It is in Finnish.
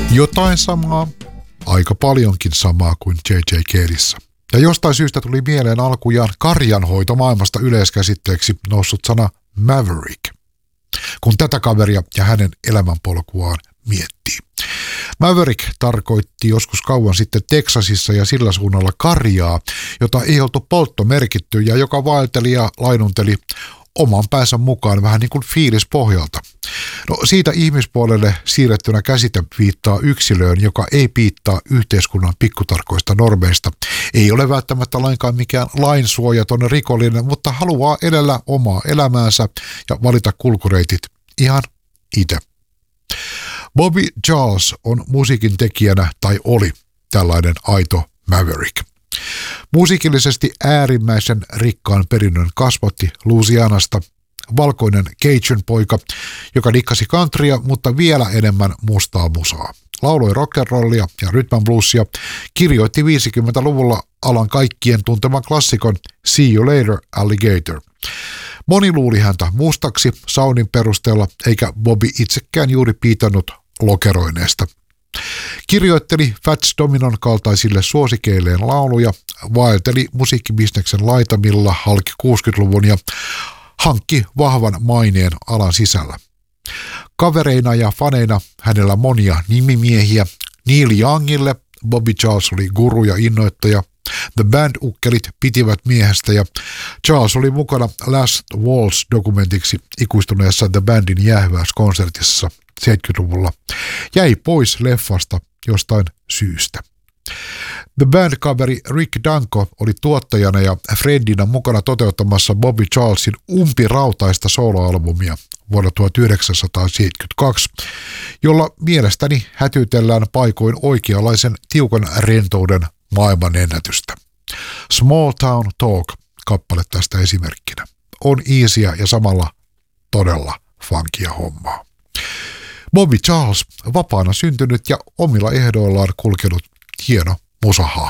Jotain samaa, aika paljonkin samaa kuin J.J. Caleissa. Ja jostain syystä tuli mieleen alkujaan karjanhoito maailmasta yleiskäsitteeksi noussut sana Maverick, kun tätä kaveria ja hänen elämänpolkuaan miettii. Maverick tarkoitti joskus kauan sitten Teksasissa ja sillä suunnalla karjaa, jota ei oltu polttomerkitty ja joka vaelteli ja lainunteli oman päänsä mukaan vähän niin kuin fiilispohjalta. No siitä ihmispuolelle siirrettynä käsite viittaa yksilöön, joka ei piittaa yhteiskunnan pikkutarkoista normeista. Ei ole välttämättä lainkaan mikään lainsuojaton rikollinen, mutta haluaa elellä omaa elämäänsä ja valita kulkureitit ihan itse. Bobby Charles on musiikin tekijänä tai oli tällainen aito Maverick. Musiikillisesti äärimmäisen rikkaan perinnön kasvatti Louisianasta valkoinen Cajun poika, joka dikkasi countrya, mutta vielä enemmän mustaa musaa. Lauloi rock'n'rollia ja rhythm and bluesia, kirjoitti 50-luvulla alan kaikkien tunteman klassikon See You Later, Alligator. Moni luuli häntä mustaksi soundin perusteella, eikä Bobby itsekään juuri piitannut lokeroineesta. Kirjoitteli Fats Dominon kaltaisille suosikeilleen lauluja, vaelteli musiikkibisneksen laitamilla halki 60-luvun ja hankki vahvan maineen alan sisällä. Kavereina ja faneina hänellä monia nimimiehiä. Neil Youngille Bobby Charles oli guru ja innoittaja. The Band-ukkelit pitivät miehestä ja Charles oli mukana Last Waltz-dokumentiksi ikuistuneessa The Bandin jäähyväiskonsertissa 70-luvulla. Jäi pois leffasta jostain syystä. The Band-kaveri Rick Danko oli tuottajana ja friendinä mukana toteuttamassa Bobby Charlesin umpirautaista soloalbumia vuonna 1972, jolla mielestäni hätytellään paikoin oikeanlaisen tiukan rentouden maailmanennätystä. Small Town Talk -kappale tästä esimerkkinä. On easyä ja samalla todella funkia hommaa. Bobby Charles, vapaana syntynyt ja omilla ehdoillaan kulkenut hieno musahahmo.